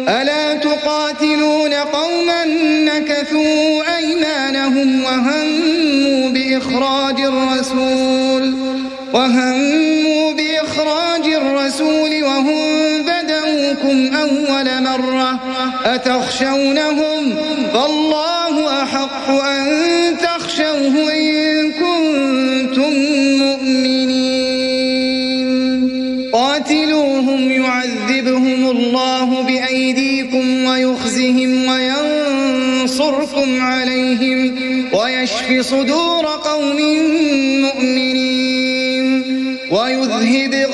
ألا تقاتلون قوما نكثوا أيمانهم وهموا بإخراج الرسول وهم بدأوكم أول مرة أتخشونهم فالله أحق أن تخشوه إن كنتم مؤمنين قاتلوهم يعذبهم الله بأيديكم ويخزهم وينصركم عليهم ويشف صدور قوم مؤمنين ويذهب